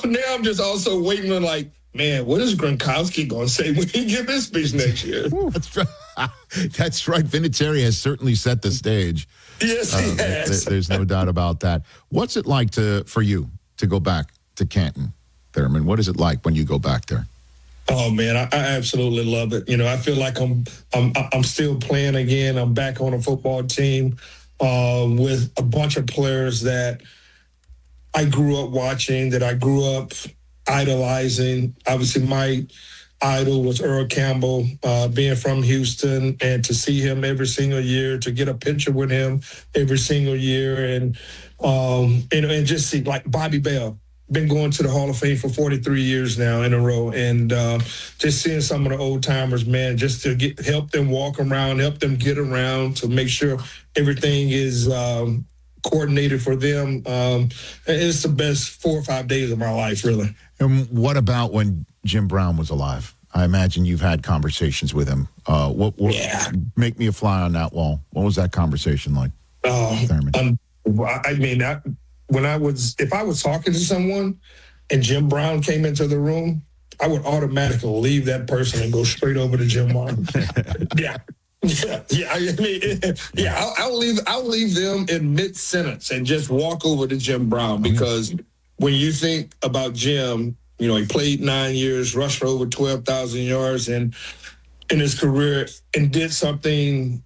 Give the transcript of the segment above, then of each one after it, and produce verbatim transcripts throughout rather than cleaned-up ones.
now I'm just also waiting on like, man, what is Gronkowski going to say when he give his speech next year? That's right. That's right. Vinatieri has certainly set the stage. Yes, he uh, has. There, there's no doubt about that. What's it like to for you to go back to Canton, Thurman? What is it like when you go back there? Oh man, I, I absolutely love it. You know, I feel like I'm I'm I'm still playing again. I'm back on a football team uh, with a bunch of players that I grew up watching, that I grew up idolizing. Obviously, my idol was Earl Campbell, uh, being from Houston, and to see him every single year, to get a picture with him every single year, and um, you know, and just see like Bobby Bell. Been going to the Hall of Fame for forty-three years now in a row, and uh, just seeing some of the old timers, man, just to get help them walk around, help them get around, to make sure everything is um, coordinated for them. Um, it's the best four or five days of my life, really. And what about when Jim Brown was alive? I imagine you've had conversations with him. Uh, what, what yeah. Make me a fly on that wall. What was that conversation like? Uh, um, I mean, I, when I was, if I was talking to someone and Jim Brown came into the room, I would automatically leave that person and go straight over to Jim Brown. yeah. Yeah, yeah. I mean, yeah. I'll, I'll leave. I'll leave them in mid sentence and just walk over to Jim Brown, because when you think about Jim, you know, he played nine years, rushed for over twelve thousand yards, and in his career, and did something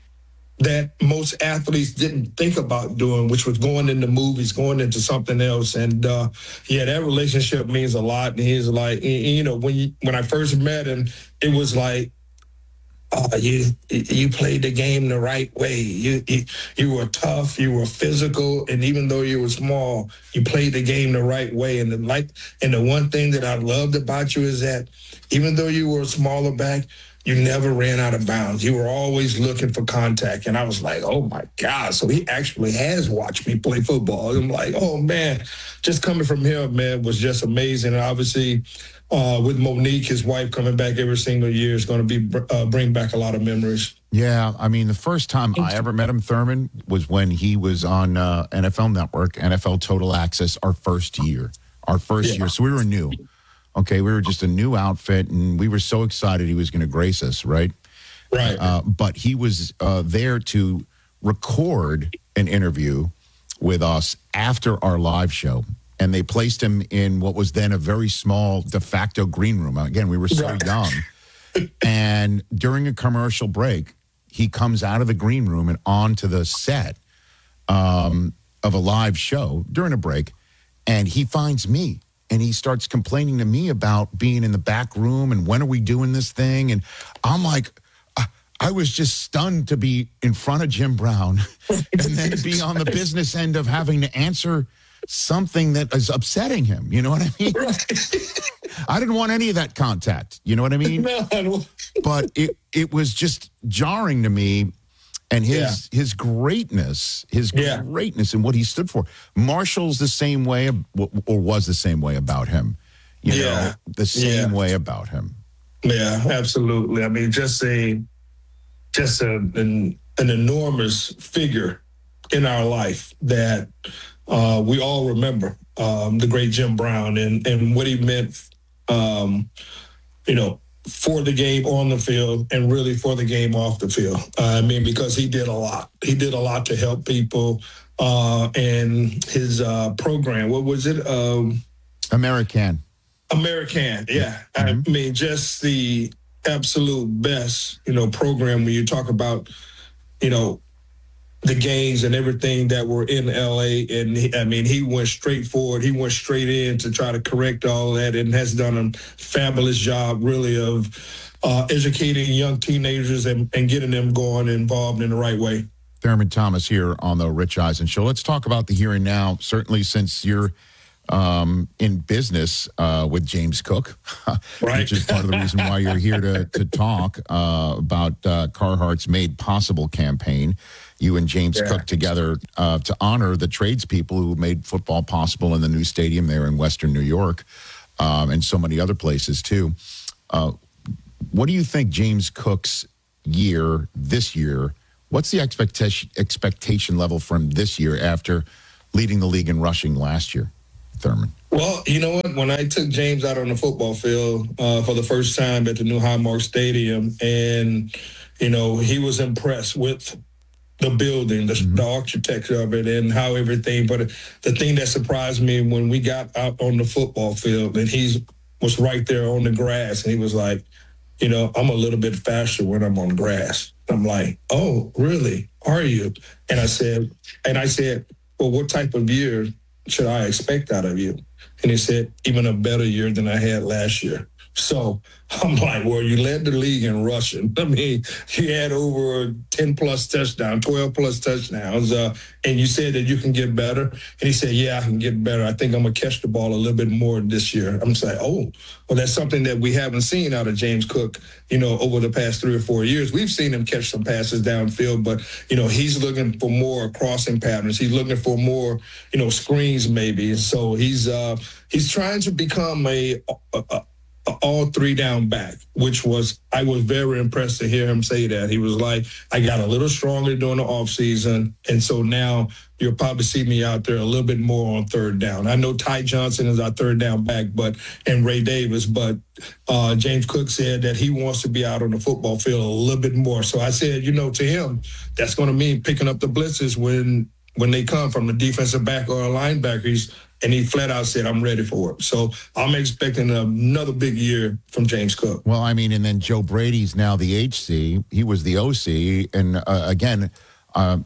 that most athletes didn't think about doing, which was going into movies, going into something else. And uh, yeah, that relationship means a lot. And he's like, you know, when you, when I first met him, it was like, uh, you you played the game the right way. You, you you were tough, you were physical, and even though you were small, you played the game the right way. And the like, and the one thing that I loved about you is that even though you were a smaller back, you never ran out of bounds. You were always looking for contact. And I was like, oh, my God. So he actually has watched me play football. I'm like, oh, man, just coming from him, man, was just amazing. And obviously, uh, with Monique, his wife, coming back every single year is going to be uh, bring back a lot of memories. Yeah, I mean, the first time I ever met him, Thurman, was when he was on uh, N F L Network, N F L Total Access, our first year. Our first Yeah. year. So we were new. Okay, we were just a new outfit, and we were so excited he was going to grace us, right? Right. Uh, but he was uh, there to record an interview with us after our live show, and they placed him in what was then a very small de facto green room. Again, we were so Right. young. And during a commercial break, he comes out of the green room and onto the set um, of a live show during a break, and he finds me. And he starts complaining to me about being in the back room and when are we doing this thing? And I'm like, I, I was just stunned to be in front of Jim Brown and then be on the business end of having to answer something that is upsetting him. You know what I mean? Right. I didn't want any of that contact. You know what I mean? No. But it, it was just jarring to me. And his yeah. his greatness, his yeah. greatness and what he stood for. Marshall's the same way, or was the same way about him. You yeah. know, the same yeah. way about him. Yeah, absolutely. I mean, just a just a, an, an enormous figure in our life that uh, we all remember, um, the great Jim Brown, and, and what he meant, um, you know, for the game on the field and really for the game off the field. Uh, I mean, because he did a lot. He did a lot to help people. Uh, and his uh, program, what was it? Um, American. American, yeah. Mm-hmm. I mean, just the absolute best, you know, program when you talk about, you know, the games and everything that were in L A. And he, I mean, he went straight forward. He went straight in to try to correct all that, and has done a fabulous job, really, of uh, educating young teenagers and, and getting them going involved in the right way. Thurman Thomas here on the Rich Eisen Show. Let's talk about the here and now. Certainly, since you're um, in business uh, with James Cook, right. which is part of the reason why you're here to to talk uh, about uh, Carhartt's Made Possible campaign. You and James yeah. Cook together uh, to honor the tradespeople who made football possible in the new stadium there in Western New York, um, and so many other places too. Uh, what do you think James Cook's year this year? What's the expectation expectation level from this year after leading the league in rushing last year, Thurman? Well, you know what? When I took James out on the football field uh, for the first time at the new Highmark Stadium, and you know he was impressed with the building, the, Mhm. the architecture of it, and how everything. But the thing that surprised me when we got out on the football field, and he was right there on the grass, and he was like, you know, I'm a little bit faster when I'm on grass. I'm like, oh, really? Are you? And I said, and I said, well, what type of year should I expect out of you? And he said, even a better year than I had last year. So I'm like, well, you led the league in rushing. I mean, you had over ten plus touchdowns, twelve plus touchdowns. Uh, and you said that you can get better. And he said, yeah, I can get better. I think I'm going to catch the ball a little bit more this year. I'm saying, oh, well, that's something that we haven't seen out of James Cook, you know, over the past three or four years. We've seen him catch some passes downfield, but, you know, he's looking for more crossing patterns. He's looking for more, you know, screens maybe. So he's uh, he's trying to become a, a, a all three down back, which was, I was very impressed to hear him say that. He was like, I got a little stronger during the offseason. And so now you'll probably see me out there a little bit more on third down. I know Ty Johnson is our third down back, but and Ray Davis, but uh, James Cook said that he wants to be out on the football field a little bit more. So I said, you know, to him, that's going to mean picking up the blitzes when when they come from the defensive back or a linebacker. He's, and he flat out said, I'm ready for it. So I'm expecting another big year from James Cook. Well, I mean, and then Joe Brady's now the H C. He was the O C. And uh, again, uh,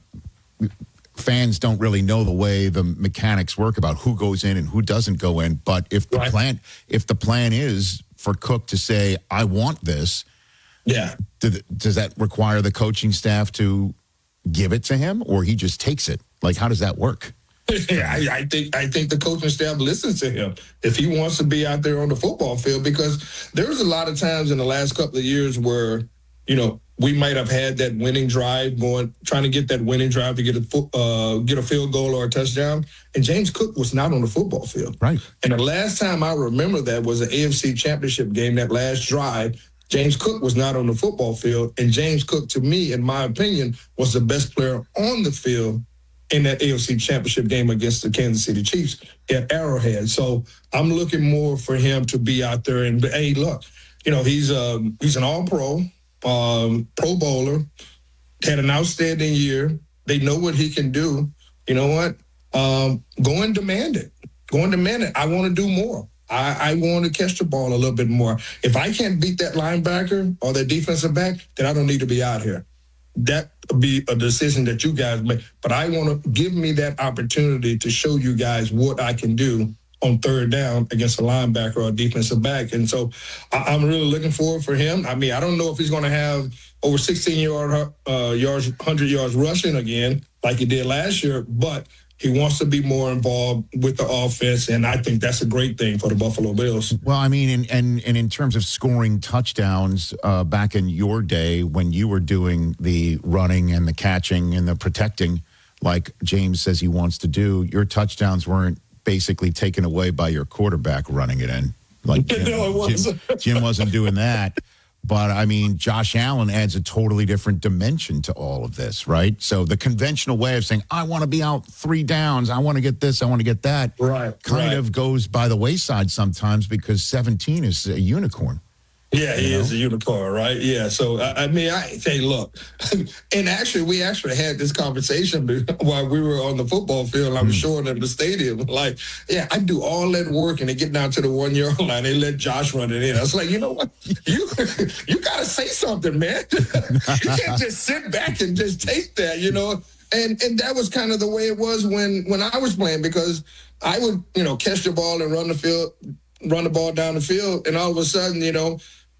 fans don't really know the way the mechanics work about who goes in and who doesn't go in. But if the Right. plan, if the plan is for Cook to say, I want this, Yeah. does, does that require the coaching staff to give it to him, or he just takes it? Like, how does that work? Yeah, I, I think I think the coaching staff listens to him if he wants to be out there on the football field, because there's a lot of times in the last couple of years where, you know, we might have had that winning drive going, trying to get that winning drive to get a uh, get a field goal or a touchdown, and James Cook was not on the football field. Right. And the last time I remember that was an A F C Championship game. That last drive, James Cook was not on the football field, and James Cook, to me, in my opinion, was the best player on the field in that A F C Championship game against the Kansas City Chiefs at Arrowhead. So I'm looking more for him to be out there. And hey, look, you know, he's um, he's an All-Pro, um, Pro Bowler, had an outstanding year. They know what he can do. You know what? Um, go and demand it. Go and demand it. I want to do more. I, I want to catch the ball a little bit more. If I can't beat that linebacker or that defensive back, then I don't need to be out here. That would be a decision that you guys make. But I want to give me that opportunity to show you guys what I can do on third down against a linebacker or a defensive back. And so I, I'm really looking forward for him. I mean, I don't know if he's going to have over sixteen yard, uh, yards, one hundred yards rushing again like he did last year, but he wants to be more involved with the offense, and I think that's a great thing for the Buffalo Bills. Well, I mean, and and, and in terms of scoring touchdowns, uh, back in your day when you were doing the running and the catching and the protecting, like James says he wants to do, your touchdowns weren't basically taken away by your quarterback running it in. Like Jim, No, it wasn't. Jim, Jim wasn't doing that. But, I mean, Josh Allen adds a totally different dimension to all of this, right? So the conventional way of saying, I want to be out three downs, I want to get this, I want to get that, Right, kind right. of goes by the wayside sometimes because seventeen is a unicorn. Yeah, he You know? is a unicorn, right? Yeah. So I, I mean, I say, look, and actually, we actually had this conversation while we were on the football field. And I was Mm. showing them the stadium, like, yeah, I do all that work, and they get down to the one yard line. They let Josh run it in. I was like, you know what? You you got to say something, man. You can't just sit back and just take that, you know. And and that was kind of the way it was when when I was playing, because I would, you know, catch the ball and run the field, run the ball down the field, and all of a sudden, you know,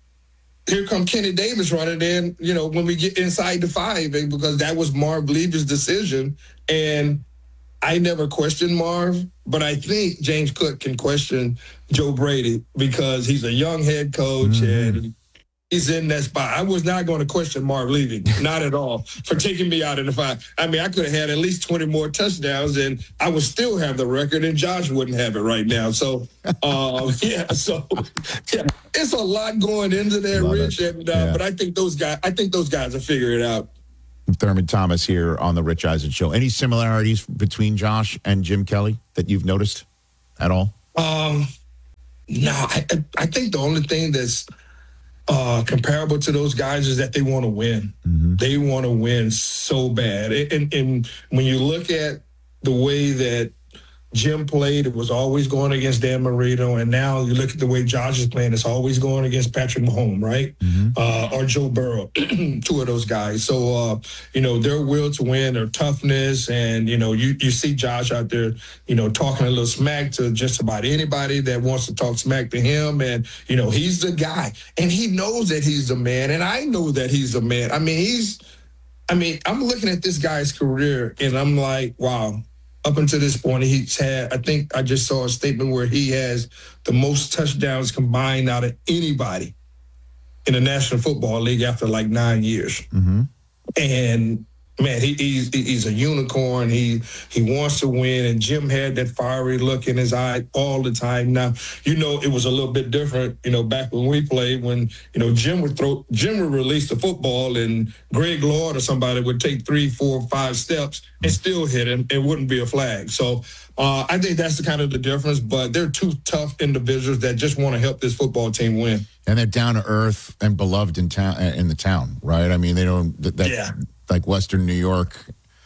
here come Kenny Davis running in, you know, when we get inside the five, and because that was Marv Levy's decision. And I never questioned Marv, but I think James Cook can question Joe Brady because he's a young head coach mm-hmm. and he's in that spot. I was not going to question Marv Levy, not at all, for taking me out in the five. I mean, I could have had at least twenty more touchdowns, and I would still have the record, and Josh wouldn't have it right now. So, uh, yeah, so yeah, it's a lot going into there, Love Rich, it. and uh, Yeah. but I think those guys, I think those guys will figure it out. Thurman Thomas here on the Rich Eisen Show. Any similarities between Josh and Jim Kelly that you've noticed at all? Um, no, I, I I think the only thing that's uh, comparable to those guys is that they want to win. Mm-hmm. They want to win so bad. And, and when you look at the way that Jim played, it was always going against Dan Marino. And now you look at the way Josh is playing, it's always going against Patrick Mahomes, right? Mm-hmm. Uh, or Joe Burrow, two of those guys. So, uh, you know, their will to win, their toughness. And, you know, you, you see Josh out there, you know, talking a little smack to just about anybody that wants to talk smack to him. And, you know, he's the guy. And he knows that he's the man. And I know that he's the man. I mean, he's, I mean, I'm looking at this guy's career and I'm like, wow. Up until this point, he's had, I think I just saw a statement where he has the most touchdowns combined out of anybody in the National Football League after like nine years. Mm-hmm. And man, he, he's he's a unicorn. He he wants to win. And Jim had that fiery look in his eye all the time. Now, you know, it was a little bit different, you know, back when we played, when, you know, Jim would throw, Jim would release the football and Greg Lord or somebody would take three, four, five steps and still hit him. It wouldn't be a flag. So uh, I think that's the kind of the difference. But they're two tough individuals that just want to help this football team win. And they're down to earth and beloved in town, in the town, right? I mean, they don't, that, that Yeah. like Western New York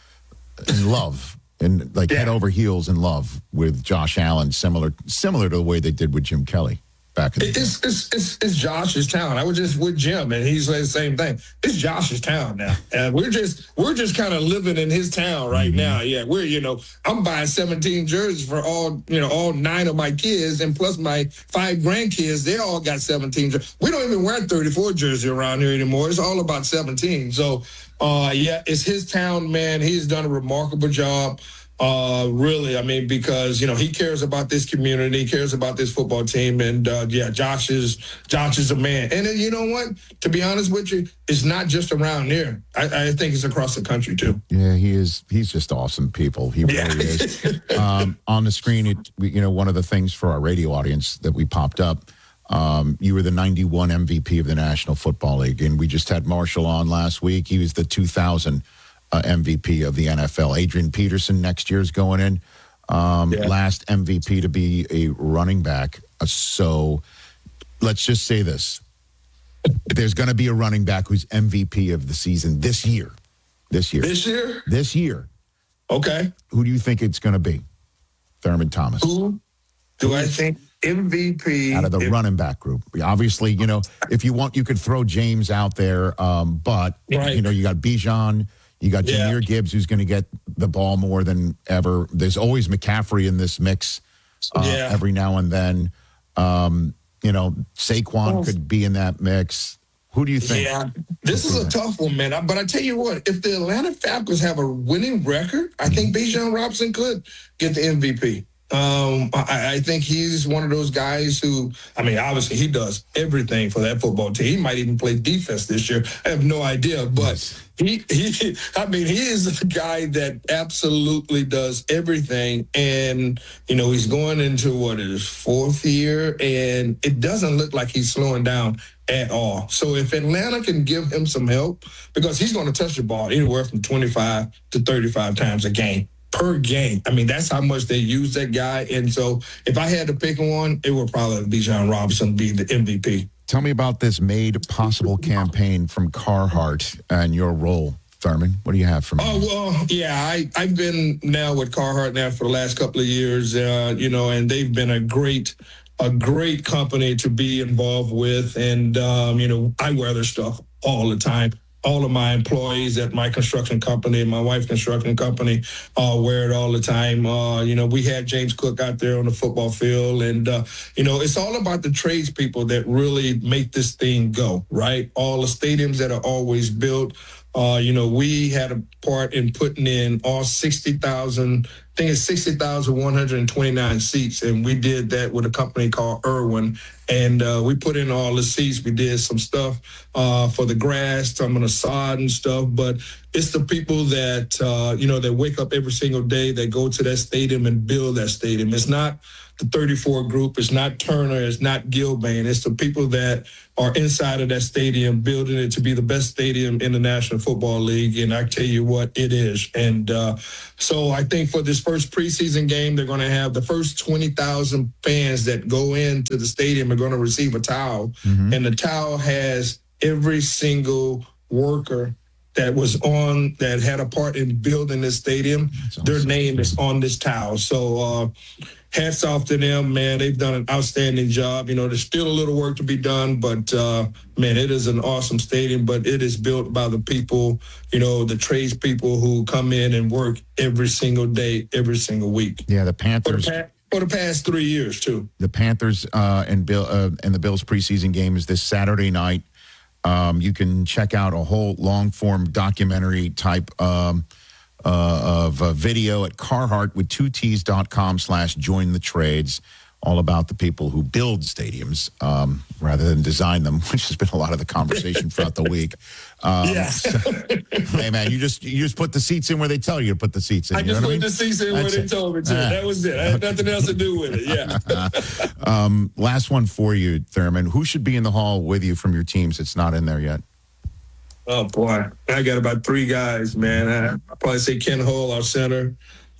in love and like Yeah. head over heels in love with Josh Allen, similar similar to the way they did with Jim Kelly back in the day. It's, it's, it's, it's Josh's town. I was just with Jim, and he said the same thing. It's Josh's town now. And we're just we're just kind of living in his town right Mm-hmm. now. Yeah, we're, you know, I'm buying seventeen jerseys for all, you know, all nine of my kids, and plus my five grandkids, they all got seventeen jerseys. We don't even wear thirty-four jersey around here anymore. It's all about seventeen. So, uh, yeah, it's his town, man. He's done a remarkable job. Uh, really, I mean, because, you know, he cares about this community, he cares about this football team. And, uh, yeah, Josh is Josh is a man. And then, you know what? To be honest with you, it's not just around here. I, I think it's across the country, too. Yeah, he is. He's just awesome people. He really Yeah. is. Um, on the screen, it, we- you know, one of the things for our radio audience that we popped up, um, you were the ninety-one M V P of the National Football League. And we just had Marshall on last week. He was the two thousand Uh, M V P of the N F L. Adrian Peterson next year's going in. Um, Yeah. Last M V P to be a running back. Uh, so let's just say this. There's going to be a running back who's M V P of the season this year. This year. This year? This year. Okay. Who do you think it's going to be? Thurman Thomas. Who do I think M V P? Out of the if- running back group. Obviously, you know, if you want, you could throw James out there. Um, but, Right. you know, you got Bijan. You got Yeah. Jahmyr Gibbs, who's going to get the ball more than ever. There's always McCaffrey in this mix uh, Yeah. every now and then. Um, you know, Saquon Oh. could be in that mix. Who do you think? Yeah, this is a tough one, man. But I tell you what, if the Atlanta Falcons have a winning record, I think Bijan Robinson could get the M V P. Um, I, I think he's one of those guys who, I mean, obviously he does everything for that football team. He might even play defense this year. I have no idea, but he, he, I mean, he is a guy that absolutely does everything. And, you know, he's going into what his fourth year, and it doesn't look like he's slowing down at all. So if Atlanta can give him some help, because he's going to touch the ball anywhere from twenty-five to thirty-five times a game. Per game. I mean, that's how much they use that guy. And so if I had to pick one, it would probably be Bijan Robinson be the M V P. Tell me about this Made Possible campaign from Carhartt and your role, Thurman. What do you have for me? Oh, well, yeah, I, I've been now with Carhartt now for the last couple of years, uh, you know, and they've been a great a great company to be involved with. And, um, you know, I wear their stuff all the time. All of my employees at my construction company, my wife's construction company, uh, wear it all the time. Uh, you know, we had James Cook out there on the football field. And, uh, you know, it's all about the tradespeople that really make this thing go, right? All the stadiums that are always built. Uh, you know, we had a part in putting in all sixty thousand, I think it's sixty thousand one hundred twenty-nine seats. And we did that with a company called Irwin. And uh, we put in all the seats. We did some stuff uh, for the grass, some of the sod and stuff. But it's the people that, uh, you know, that wake up every single day, that go to that stadium and build that stadium. It's not the thirty-four group. It's not Turner. It's not Gilbane. It's the people that are inside of that stadium building it to be the best stadium in the National Football League. And I tell you what, it is. And uh, so I think for this first preseason game, they're going to have the first twenty thousand fans that go into the stadium are going to receive a towel. Mm-hmm. And the towel has every single worker that was on, that had a part in building this stadium. Awesome. Their name is on this towel. So uh, hats off to them, man. They've done an outstanding job. You know, there's still a little work to be done, but, uh, man, it is an awesome stadium, but it is built by the people, you know, the tradespeople who come in and work every single day, every single week. Yeah, the Panthers. For the, pa- for the past three years, too. The Panthers uh, and, Bill, uh, and the Bills preseason game is this Saturday night. Um, you can check out a whole long-form documentary type um, uh, of uh, video at Carhartt with two T's dot com slash join the trades, all about the people who build stadiums um, rather than design them, which has been a lot of the conversation throughout the week. Um, yeah. So, hey, man, you just you just put the seats in where they tell you to put the seats in. I you just know put I mean? the seats in That's where it. they told me to. Uh, that was it. I had nothing else to do with it. Yeah. um, last one for you, Thurman. Who should be in the hall with you from your teams that's not in there yet? Oh, boy. I got about three guys, man. I, I'd probably say Ken Hull, our center.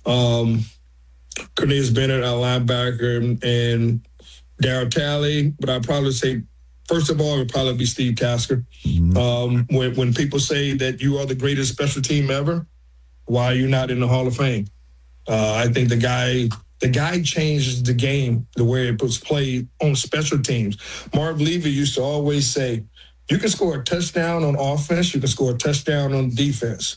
Um, Cornelius Bennett, our linebacker, and, and Darryl Talley. But I'd probably say, first of all, it would probably be Steve Tasker. Mm-hmm. Um, when, when people say that you are the greatest special team ever, why are you not in the Hall of Fame? Uh, I think the guy the guy changes the game the way it was played on special teams. Marv Levy used to always say, you can score a touchdown on offense, you can score a touchdown on defense.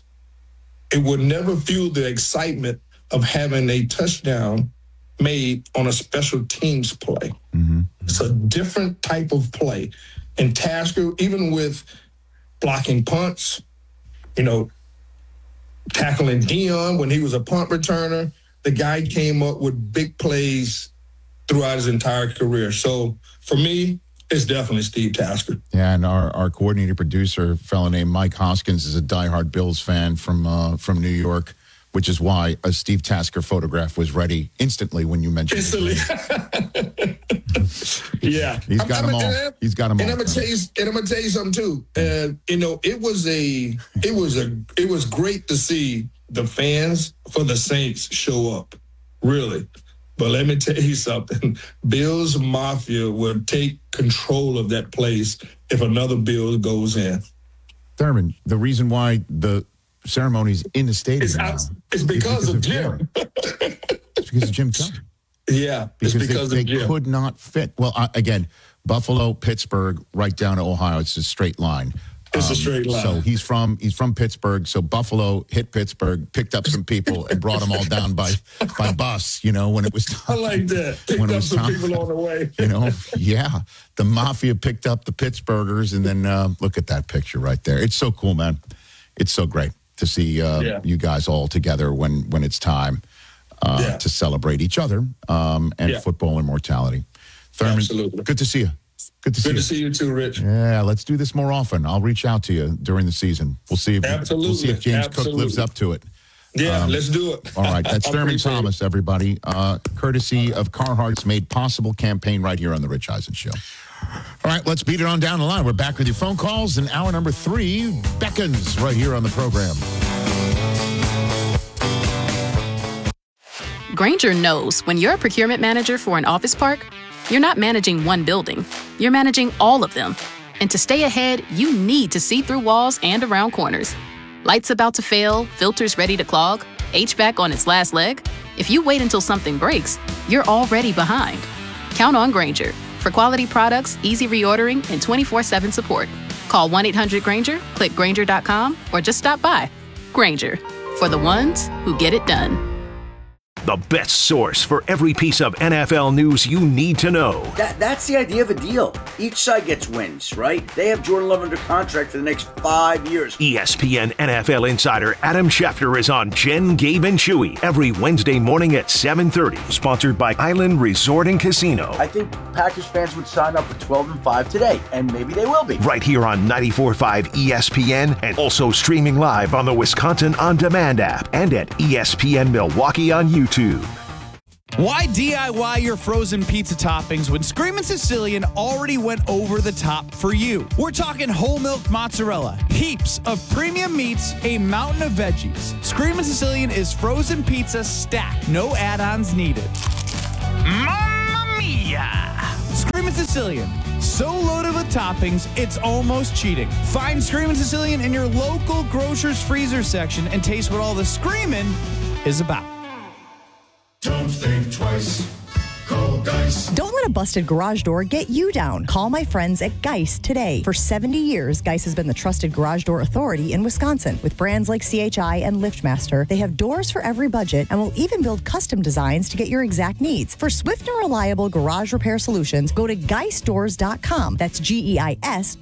It would never fuel the excitement of having a touchdown made on a special teams play. Mm-hmm. It's a different type of play. And Tasker, even with blocking punts, you know, tackling Dion when he was a punt returner, the guy came up with big plays throughout his entire career. So for me, it's definitely Steve Tasker. Yeah, and our, our coordinator producer, a fellow named Mike Hoskins, is a diehard Bills fan from uh, from New York, which is why a Steve Tasker photograph was ready instantly when you mentioned instantly. Yeah, he's got them all. He's got them all. And I'm gonna tell you, and I'm gonna tell you something too. And you know, it was a, it was a, it was great to see the fans for the Saints show up, really. But let me tell you something. Bills Mafia will take control of that place if another Bill goes in. Thurman, the reason why the ceremony's in the stadium it's, now it's because, because of Jim. Jim. It's because of Jim Kelly. Yeah, because it's because they, of they Jim. could not fit. Well, uh, again, Buffalo, Pittsburgh, right down to Ohio. It's a straight line. It's um, a straight line. So he's from he's from Pittsburgh. So Buffalo hit Pittsburgh, picked up some people, and brought them all down by by bus. You know, when it was time, I like that. Picked when up it was some time, people on the way. You know, yeah. The Mafia picked up the Pittsburghers, and then uh, look at that picture right there. It's so cool, man. It's so great to see uh, yeah. you guys all together when when it's time uh, yeah. to celebrate each other um, and yeah. football immortality. Thurman, absolutely. Good to see you. Good to see Good you. to see you too, Rich. Yeah, let's do this more often. I'll reach out to you during the season. We'll see if absolutely. we'll see if James absolutely. Cook lives up to it. Yeah, um, let's do it. All right, that's Thurman Thomas, it. everybody. Uh, courtesy of Carhartt's Made Possible campaign right here on the Rich Eisen Show. All right, let's beat it on down the line. We're back with your phone calls, and hour number three beckons right here on the program. Grainger knows when you're a procurement manager for an office park, you're not managing one building. You're managing all of them. And to stay ahead, you need to see through walls and around corners. Lights about to fail, filters ready to clog, H V A C on its last leg. If you wait until something breaks, you're already behind. Count on Grainger for quality products, easy reordering, and twenty-four seven support. Call one eight hundred Grainger, click Grainger dot com, or just stop by. Grainger, for the ones who get it done. The best source for every piece of N F L news you need to know. That, that's the idea of a deal. Each side gets wins, right? They have Jordan Love under contract for the next five years. E S P N N F L insider Adam Schefter is on Jen, Gabe, and Chewy every Wednesday morning at seven thirty. Sponsored by Island Resort and Casino. I think Packers fans would sign up for twelve and five today, and maybe they will be. Right here on ninety-four point five E S P N, and also streaming live on the Wisconsin On Demand app and at E S P N Milwaukee on YouTube. Why D I Y your frozen pizza toppings when Screamin' Sicilian already went over the top for you? We're talking whole milk mozzarella, heaps of premium meats, a mountain of veggies. Screamin' Sicilian is frozen pizza stacked, no add-ons needed. Mamma mia! Screamin' Sicilian, so loaded with toppings, it's almost cheating. Find Screamin' Sicilian in your local grocer's freezer section and taste what all the screamin' is about. Don't think twice. Call Geist. Don't let a busted garage door get you down. Call my friends at Geist today. For seventy years, Geist has been the trusted garage door authority in Wisconsin. With brands like C H I and LiftMaster, they have doors for every budget and will even build custom designs to get your exact needs. For swift and reliable garage repair solutions, go to geist doors dot com. That's G E I S